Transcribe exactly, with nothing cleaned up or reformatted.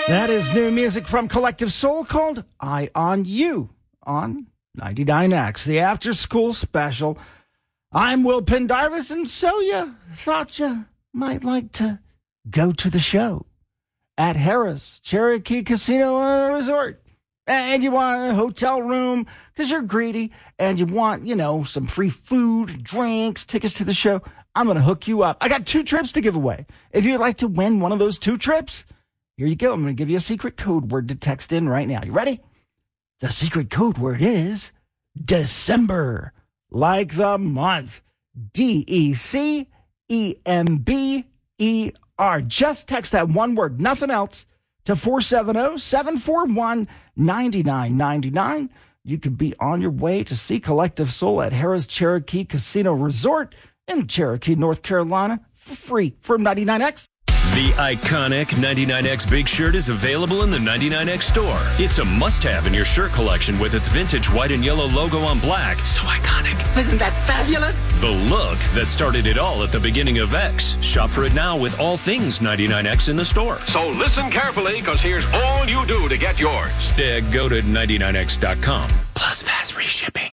That is new music from Collective Soul called Eye on You on ninety-nine X, the after school special. I'm Will Pendarvis, and so you thought you might like to go to the show at Harrah's Cherokee Casino and Resort. And you want a hotel room because you're greedy and you want, you know, some free food, drinks, tickets to the show. I'm going to hook you up. I got two trips to give away. If you'd like to win one of those two trips, here you go. I'm going to give you a secret code word to text in right now. You ready? The secret code word is December, like the month. D E C E M B E R. Just text that one word, nothing else, to four seven zero, seven four one, nine nine nine nine. You could be on your way to see Collective Soul at Harrah's Cherokee Casino Resort in Cherokee, North Carolina, for free from ninety-nine X. The iconic ninety-nine X Big Shirt is available in the ninety-nine X store. It's a must-have in your shirt collection with its vintage white and yellow logo on black. So iconic. Isn't that fabulous? The look that started it all at the beginning of X. Shop for it now with all things ninety-nine X in the store. So listen carefully, because here's all you do to get yours. Uh, go to ninety-nine X dot com. Plus fast free shipping.